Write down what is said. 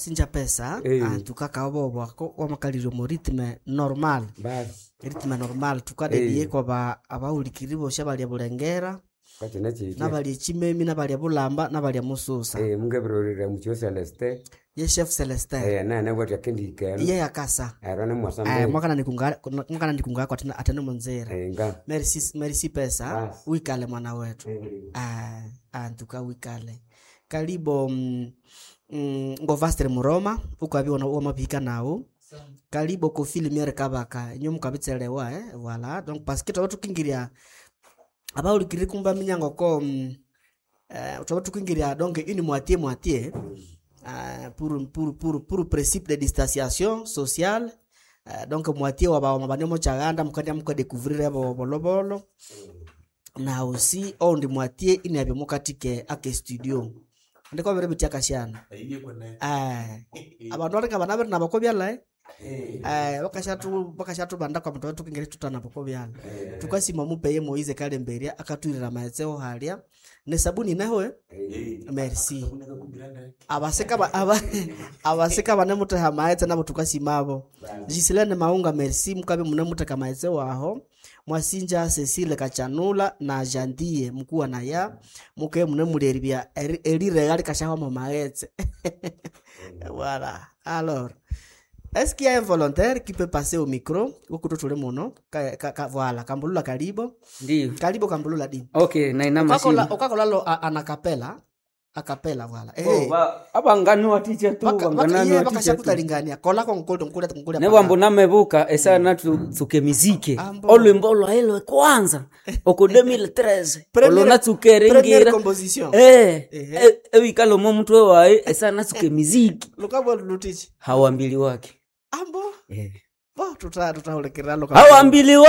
abasinja pesa tukaka obo kwa makaliro mo ritme normal basi ritme normal tukadedie kwa abaulikiribo shabali bulengera nabali chimemi nabali bulamba nabali mususa mungebrorira mucho Celeste ye chef Celeste na watu yakendika ye yakasa arone mwasambe mwakana nikunga kwa atene monzera merci pesa wikale mwana wetu antuka wikale kalibo ngovastre muroma ukabiona umapika nawo kalibo ko filmier kabaka nyomu kabitselewa voilà donc parce que tawatu kingiria aba ulikiri kumba minyango ko tawatu kingiria donc une moitié pour principe de distanciation sociale donc moitié wa mabanemo chaganda mukandi muka découvrir abo bolobolo na aussi on de moitié inabe mukatike ake studio ndiko bere bityaka shana abantu arika banabere nabakobyala wakashatu banda kwa mtu kingere tutana bakobyala tukasima mupeye Moize Kalemberia akatwirira maetseo halia ne sabuni naho merci abaseka bane mutaha maetse nabo tukasimabo jisilene maunga merci mukabe mune mutaka maetseo aho mwasinja Cecile Kachanula na Jandie mkuu na ya muke mune muleribia elire gali kashaho mamaetse voilà alors est-ce qu'il y a un volontaire qui peut passer au micro okuto tole mono voilà kambulula karibo ndio karibo kambulula di okay na ina machine okakola lo anakapela akapela voilà abangano atiche tu bangano atiche bakashakutalingania kola ko nkule ne bambo namebuka esa natsuke mizike olwimbo lwa elo kwanza oko 2013 olona tsukerengira composition ewikalo mo mtu wae esa natsuke miziki lokabo lutichi hawambili wake ambo bo tutaulekera lokabo hawambili